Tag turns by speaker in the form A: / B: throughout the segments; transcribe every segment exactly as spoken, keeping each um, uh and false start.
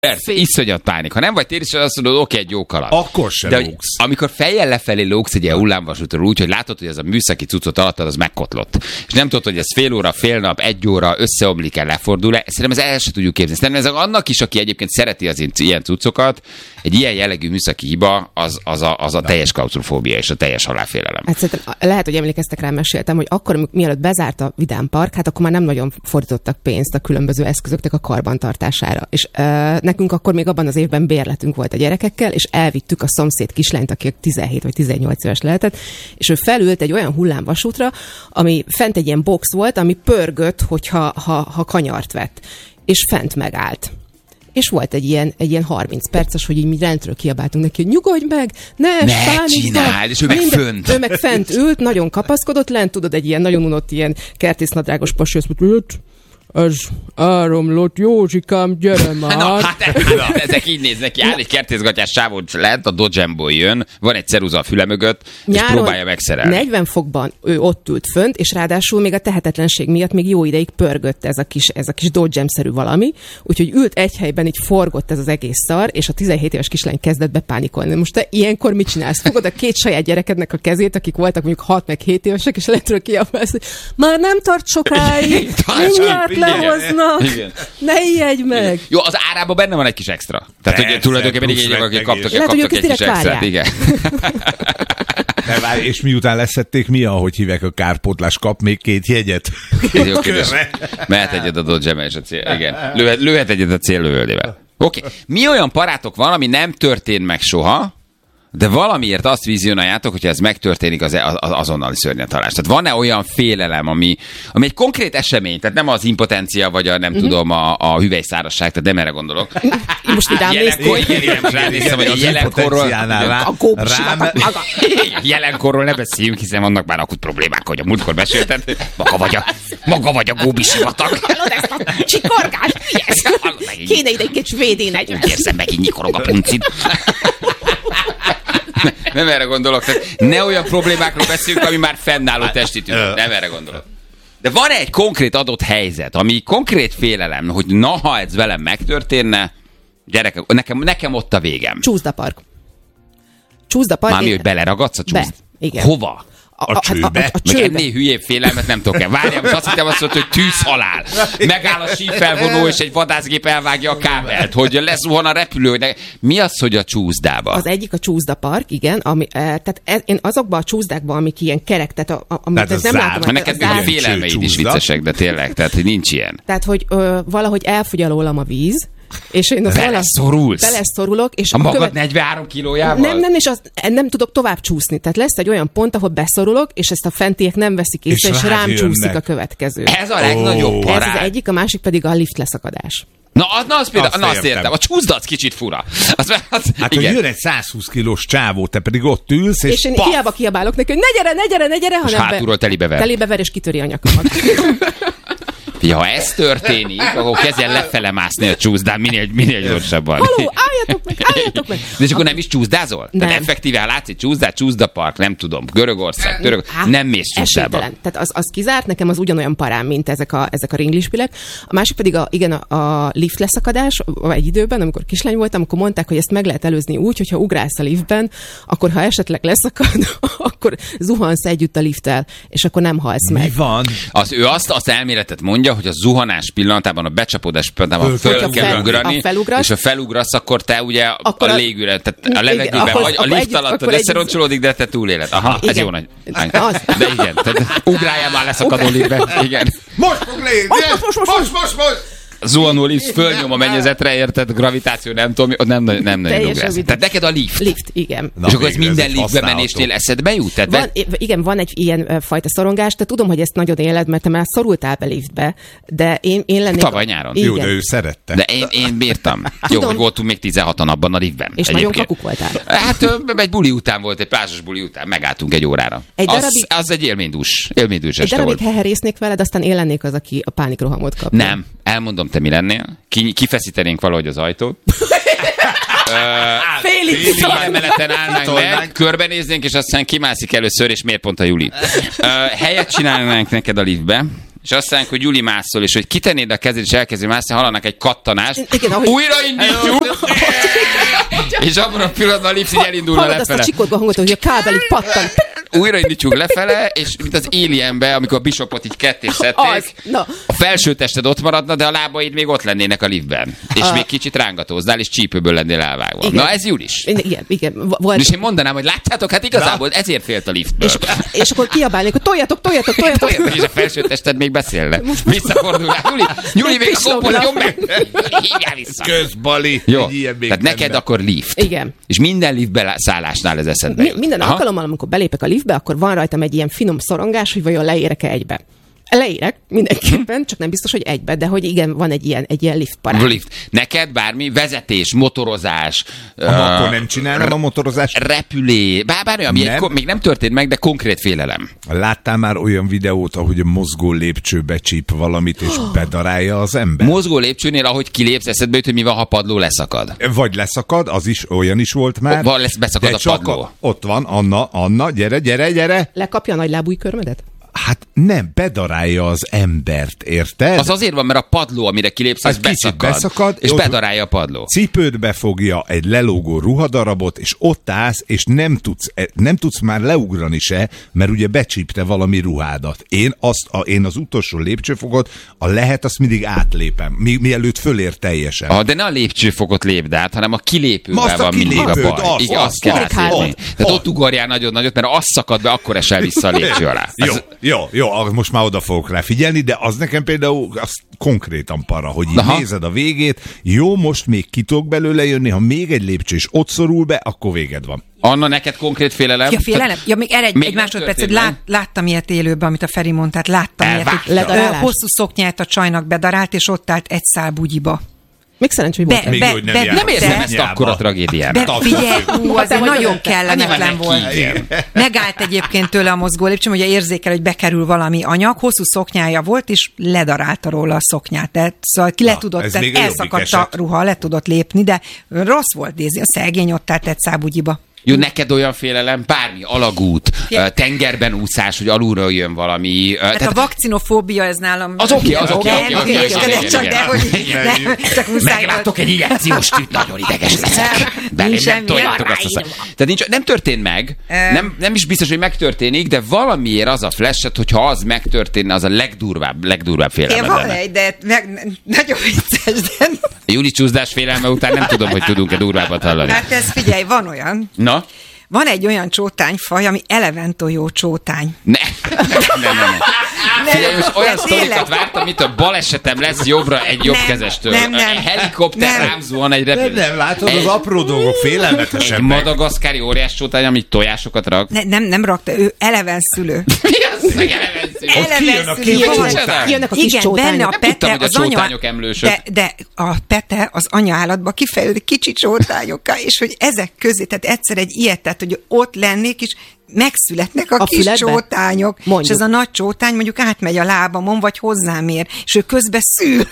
A: Persze, iszonyat pánik. Ha nem vagy tér, és azt mondod, oké, egy jó kaland.
B: Akkor se
A: de
B: lógsz.
A: Amikor fejjel lefelé lógsz egy ilyen hullámvasútról úgy, hogy látod, hogy ez a műszaki cuccot alattad, az megkotlott. És nem tudod, hogy ez fél óra, fél nap, egy óra összeomlik el, lefordul-e. Szerintem ez el sem tudjuk képzelni. Szerintem ez annak is, aki egyébként szereti az ilyen cuccokat, egy ilyen jellegű műszaki hiba, az, az a, az a teljes klaustrofóbia és a teljes halálfélelem.
C: Hát szerintem lehet, hogy emlékeztek rá, meséltem, hogy akkor, mielőtt bezárt a Vidám Park, hát akkor már nem nagyon fordítottak pénzt a különböző eszközöknek a karbantartására. És uh, nekünk akkor még abban az évben bérletünk volt a gyerekekkel, és elvittük a szomszéd kislányt, aki tizenhét vagy tizennyolc éves lehetett, és ő felült egy olyan hullámvasútra, ami fent egy ilyen box volt, ami pörgött, hogyha ha, ha kanyart vett. És fent megállt. És volt egy ilyen, egy ilyen harminc perces, hogy így mi rendről kiabáltunk neki, hogy nyugodj meg, ne,
A: ne csináld, és ő meg
C: minden,
A: fönt.
C: Ő meg fent ült, nagyon kapaszkodott lent, tudod, egy ilyen nagyon unott ilyen kertésznadrágos pasi, azt mondta, ez áramlott, Józsikám, gyere már!
A: Na, hát ez, ezek így néznek ki, áll egy kertészgatyás sávot lent, a Dodgemból jön, van egy ceruza a füle mögött, és próbálja megszerelni.
C: negyven fokban ő ott ült fönt, és ráadásul még a tehetetlenség miatt még jó ideig pörgött ez a kis, ez a kis Dodgem-szerű valami, úgyhogy ült egy helyben, így forgott ez az egész szar, és a tizenhét éves kislány kezdett bepánikolni. Most te ilyenkor mit csinálsz? Fogod a két saját gyerekednek a kezét, akik voltak mondjuk hat meg hét évesek, és lentről kiabálsz, hogy már nem tart sokáig, mindjárt lehoznak, igen. Ne ijedj meg!
A: Jó, az árában benne van egy kis extra. Tehát, hogy tulajdonképpen így, akik kaptak,
C: lehet,
A: kaptak egy kis extrát. Igen.
B: Ne várj, és miután leszették, mi, ahogy hívják a kárpótlás, kap még két jegyet?
A: Jó kérdés. Mehet egyet a Dodge-emmel és a cél. Igen. Lőhet, lőhet egyet a céllövöldével. Oké. Okay. Mi olyan parátok van, ami nem történt meg soha, de valamiért azt vizionáljátok, hogyha ez megtörténik, az, az azonnali szörnyetalás. Tehát van-e olyan félelem, ami, ami egy konkrét esemény, tehát nem az impotencia, vagy a nem uh-huh. tudom, a, a hüvelyszárasság, tehát nem erre gondolok.
C: Most vidám
A: jelenkor, igen, igen, most ránéztem, hogy a jelenkorról,
B: rá,
C: rám,
A: jelenkorról ne beszéljünk, hiszen vannak már akut problémák, hogy a múltkor mesélted, maga vagy a, maga vagy a Góbi sivatag.
C: Hallod ezt a csikorgást? Kéne ide egy kis védének.
A: Úgy érzem, megint nyikorog a puncid. Nem erre gondolok, tehát ne olyan problémákról beszéljünk, ami már fennálló testi tünet. Nem erre gondolok. De van egy konkrét adott helyzet, ami konkrét félelem, hogy na, ha ez velem megtörténne, gyerekek, nekem, nekem ott a végem.
C: Csúszdapark. Csúszdapark.
A: Mármi, hogy beleragadsz a csúszd?
C: Be, igen.
A: Hova?
B: A, a csőbe? A, a,
C: a
A: Meg ennél hülyébb félelmet nem tudok el. Várjál, most azt hittem azt mondta, hogy tűzhalál. Megáll a sífelvonó, és egy vadászgép elvágja a kábelt, hogy lezuhan a repülő. De mi az, hogy a csúszdába?
C: Az egyik a csúszdapark, igen. Ami, e, tehát ez, én azokban a csúszdákban, amik ilyen kerek, tehát a, a, amit
B: tehát
C: nem
B: zár,
C: látom.
A: Mert neked a félelmeid is viccesek, de tényleg, tehát hogy nincs ilyen.
C: Tehát, hogy ö, valahogy elfogy alólam a víz, és én
A: beleszorulsz.
C: Beleszorulok. És
A: a magad
C: követ...
A: negyvenhárom kilójával?
C: Nem, nem, és az, nem tudok tovább csúszni. Tehát lesz egy olyan pont, ahol beszorulok, és ezt a fentiek nem veszik észre, és, és rám jönnek. Csúszik a következő.
A: Ez a legnagyobb oh.
C: Ez az egyik, a másik pedig a lift leszakadás.
A: Na, na, az például, azt, na azt értem. A csúszda az kicsit fura. Az, az,
B: hát,
A: igen.
B: hogy jön egy százhúsz kilós csávó, te pedig ott ülsz, és,
C: és én
B: paf!
C: hiába kiabálok neki, hogy ne gyere, ne gyere, ne gyere,
A: hanem hátulról telibe ver.
C: Telibe ver, és kitöri a nyakamat.
A: Fia, ha ez történik, akkor kezdjen lefele mászni a csúszdán minél, minél gyorsabban.
C: Haló, álljatok meg, álljatok meg!
A: De és akkor nem is csúszdázol?
C: Nem.
A: Tehát effektíve látszik csúszdát, csúszdapark, nem tudom, Görögország, Török, Á, nem mész csúszdába.
C: Tehát az, az kizárt, nekem az ugyanolyan parám, mint ezek a, ezek a ringlispilek. A másik pedig a, igen, a, a lift leszakadás, egy időben, amikor kislány voltam, akkor mondták, hogy ezt meg lehet előzni úgy, hogyha ugrálsz a liftben, akkor ha esetleg leszakad, akkor zuhansz együtt a lifttel, és akkor nem halsz
B: Mi
C: meg.
B: Mi van?
A: Az, ő azt az elméletet mondja, hogy a zuhanás pillanatában, a becsapódás pillanatában föl, föl kell fel, ugrani, és ha felugrasz, akkor te ugye akkor a légűre, tehát a levegőben
C: igen,
A: vagy, a lift alatt összeroncsolódik, de te túléled. Aha, igen. Ez jó nagy. De igen, tehát ugráljál már leszakadó liftbe. Igen.
B: Most fog lépni!
C: Most, most, most, most, most, most.
A: Zuhanó lift fölnyom a mennyezetre, érted? Gravitáció, nem tudom, nem, nem, nem nagyon ugrálsz. Tehát neked a lift.
C: Lift, igen.
A: Na, és akkor ez minden ez liftbe menésnél eszedbe jut? Tehát
C: van, be... Igen, van egy ilyen fajta szorongás, de tudom, hogy ezt nagyon éled, mert te már szorultál be liftbe, de én, én lennék...
A: Tavaly nyáron.
B: Jó, de ő szerette.
A: De én, én bírtam. Jó, hogy voltunk még tizenhatan abban a liftben.
C: És nagyon kakuk voltál.
A: Hát egy buli után volt, egy plázsos buli után, megálltunk egy órára.
C: Egy
A: az,
C: darabig...
A: az egy élménydús, élménydús este volt.
C: Egy darabig heherésznék veled, aztán én lennék az, aki a pánikrohamot kap.
A: Nem, elmondom, te mi lennél. Ki, kifeszítenénk valahogy az ajtót.
C: Félig
A: Félig emeleten állnánk meg, körbenéznénk, és aztán kimászik először, és miért pont a Juli. Uh, helyet csinálnánk neked a liftbe, és azt mondják, hogy Gyuli mászol, és hogy kitennéd a kezed, és elkezdi mászni, hallanak egy kattanást,
C: igen, ahogy...
A: újraindítjuk, és abban a pillanatban a lift így elindulna
C: lefele.
A: lefele.
C: Azt a csikorba hangot, hogy a kábel így pattan.
A: Újraindítjuk lefele, és mint az Alienbe, amikor a Bishopot így ketté szedték,
C: no.
A: a felső tested ott maradna, de a lábaid még ott lennének a liftben. És a... még kicsit rángatóznál, és csípőből lennél elvágva. Igen. Na ez Julis.
C: Igen, igen. Volt...
A: És én mondanám, hogy látjátok, hát igazából Na. ezért félt a liftből.
C: És, és akkor kiabálnék, hogy toljatok, toljatok, toljatok.
A: toljatok. És a felső tested még beszélne. Visszafordul. Nyuli, Nyuli még a kompot nyom meg. Hívjál vissza.
B: Közbali.
A: Jó, tehát neked akkor lift.
C: Igen.
A: És minden liftbe szállásnál ez eszedbe
C: Mi, minden Aha. alkalommal, amikor belépek a liftbe, akkor van rajtam egy ilyen finom szorongás, hogy vajon leérek-e egybe. Leérek mindenképpen, csak nem biztos, hogy egybe, de hogy igen, van egy ilyen, egy ilyen lift parád.
A: Lift. Neked bármi vezetés, motorozás.
B: Aha, uh, akkor nem csinálom a motorozást.
A: Repülé, bár, bármi, ami nem. Egy, még nem történt meg, de konkrét félelem.
B: Láttál már olyan videót, ahogy a mozgó lépcsőbe csíp valamit, és bedarálja az ember?
A: Mozgó lépcsőnél, ahogy kilépsz, eszedbe jut, hogy mi van, ha padló leszakad.
B: Vagy leszakad, az is, olyan is volt már.
A: Van, lesz beszakad a padló.
B: A, ott van, Anna, Anna, gyere, gyere, gyere.
C: Lekapja a nagy lábúj körmedet?
B: Hát nem, bedarálja az embert, érted?
A: Az azért van, mert a padló, amire kilépsz, az, az beszakad, beszakad, és bedarálja a padló.
B: Cipőt befogja, egy lelógó ruhadarabot, és ott állsz, és nem tudsz, nem tudsz már leugrani se, mert ugye becsípte valami ruhádat. Én, azt, a, én az utolsó lépcsőfokot, a lehet, azt mindig átlépem, mi, mielőtt fölér teljesen.
A: Ah, de ne a lépcsőfokot lépd át, hanem a kilépővel van mindig a baj.
B: Az,
A: Igen,
B: az,
A: azt kell átlépni. Tehát ott ugorjál nagyon-nagyot, mert az szakad be, akkor esel vissza a lépcső alá.
B: Jó. Jó, jó, most már oda fogok rá figyelni, de az nekem például az konkrétan para, hogy így Aha. nézed a végét, jó, most még ki tudok belőle jönni, ha még egy lépcső is ott szorul be, akkor véged van.
A: Anna, neked konkrét félelem?
D: Ja, félelem? Ja, még egy, még egy másodpercet, lát, láttam ilyet élőben, amit a Feri mondta, hát láttam
A: Elvágta.
D: ilyet, hogy hosszú szoknyát a csajnak bedarált, és ott állt egy szál bugyiba.
C: Még szerencsé, hogy
D: be, be,
B: nem,
D: be,
A: nem érzem ezt akkora tragédiának.
D: De figyelj, ú, azért nagyon kellemetlen volt. Megállt egyébként tőle a mozgó lépcsőn, hogy érzékel, hogy bekerül valami anyag, hosszú szoknyája volt, és ledarálta róla a szoknyát. Tehát, szóval ki le tudott, tehát elszakadt a ruha, le tudott lépni, de rossz volt, Dézi, a szegény ott állt egy szál bugyiba.
A: Jó, neked olyan félelem, bármi, alagút, ja. tengerben úszás, hogy alulról jön valami.
D: Hát tehát a vakcinofóbia, ez nálam...
A: Az oké, az oké.
D: Meglátok
A: egy injekciós tűt, nagyon ideges leszek. Belém nem toljátok azt a szám. Tehát nincs, nem történt meg, nem, nem is biztos, hogy megtörténik, de valamiért az a flash-et, hogyha az megtörténne, az a legdurvább, legdurvább félelme.
D: Van egy, de nagyon vicces, de...
A: Júli csúszdás félelme után nem tudom, hogy tudunk-e durvábbat hallani.
D: Hát ez figyelj, van olyan.
A: Na?
D: Van egy olyan csótányfaj, ami eleventojó csótány.
A: Ne, ne, ne, ne. Figyelj, most olyan sztorikat vártam, mint a balesetem lesz jobbra egy jobbkezestől. Nem, nem. Helikopter rám zuhan egy repülő.
B: Nem, nem, látod, egy, az apró dolgok félelmetesebbek. Egy
A: madagaszkári óriás csótány, amit tojásokat rak.
D: Ne, nem, nem rakta, ő eleven szülő.
A: Mi az, meg eleven szülő?
D: Eleven szülő.
C: Jönnek a kis
D: igen, benne a
A: pete,
D: nem tudtam,
A: az anya... emlősök.
D: De, de a pete az anyaállatban kifejlődik kicsi csótányokká, és hogy ezek közé, tehát egyszer egy ilyet, tehát hogy ott lennék, és megszületnek a, a kis füledbe? Csótányok, mondjuk. És ez a nagy csótány mondjuk átmegy a lábamon, vagy hozzám ér, és ő közben szül.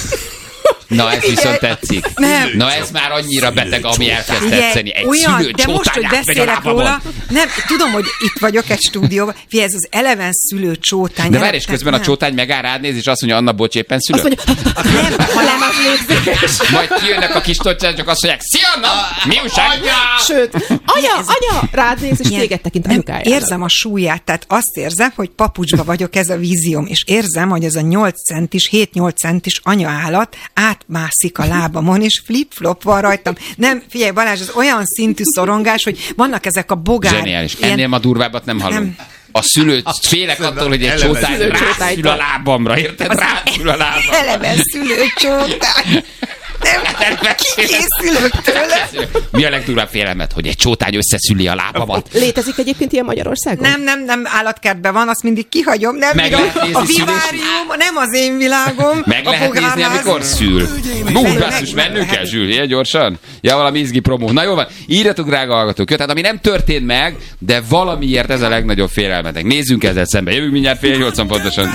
A: Na, ez viszont tetszik. Nem. Na, ez már annyira beteg, ami elkezd tetszeni. Egy olyan, szülő
D: de most, hogy beszélek róla, nem, tudom, hogy itt vagyok egy stúdióban, figyelj, ez az eleven szülő csótány.
A: De várj, és közben nem. A csótány megáll rád néz, és azt mondja, Anna, bocs, éppen szülő.
C: Azt mondja, nem, hanem az lépzés.
A: Majd kijönnek a kis tocsányok, azt mondják, szia, Anna, mi újság?
C: Sőt, anya, anya, rád néz, és téged tekint anyukájára.
D: Érzem a súlyát, tehát azt érzem, hogy papucsba vagyok, ez a vízióm, és érzem, hogy ez a nyolc centis, hét-nyolc centis anyaállat átmászik a lábamon, és flip-flop van rajtam. Nem, figyelj Balázs, ez olyan szintű szorongás, hogy vannak ezek a bogár...
A: Zseniális. Ilyen... Ennél ma durvábbat nem hallom. Nem. A szülő, félek attól, hogy egy csótány rászül a lábamra, érted? Rászül a lábamra.
D: Eleven szülő csótány. Nem, kikészülök tőle.
A: Mi a legdurvább félelmet, hogy egy csótány összeszüli a lábamat?
C: Létezik egyébként ilyen Magyarországon?
D: Nem, nem, nem, állatkertben van, azt mindig kihagyom. Nem,
A: meg
D: a,
A: a
D: vivárium, nem az én világom.
A: Meg lehet nézni, amikor szül. Bú, basszus, mennünk kell, Zsül, ilyen gyorsan? Ja, valami izgi promó. Na jó van, írjatok, drága hallgatók. Tehát ami nem történt meg, de valamiért ez a legnagyobb félelmetek. Nézzünk ezzel szembe. Jövünk mindjárt fél nyolcan pontosan.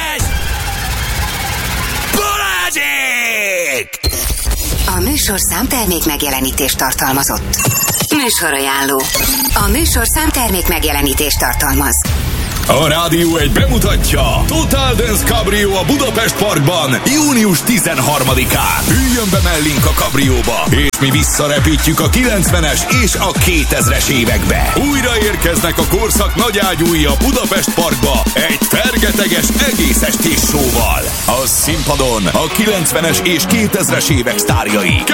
E: A műsorszám termék megjelenítést tartalmazott. Műsorajánló. A műsorszám termék megjelenítést tartalmaz.
F: A Rádió egy bemutatja Total Dance Cabrio a Budapest Parkban június tizenharmadikán. Üljön be mellénk a kabrióba, és mi visszarepítjük a kilencvenes és a kétezres évekbe. Újra érkeznek a korszak nagyágyúi a Budapest Parkba egy fergeteges egész estés showval. A színpadon a kilencvenes és kétezres évek sztárjai.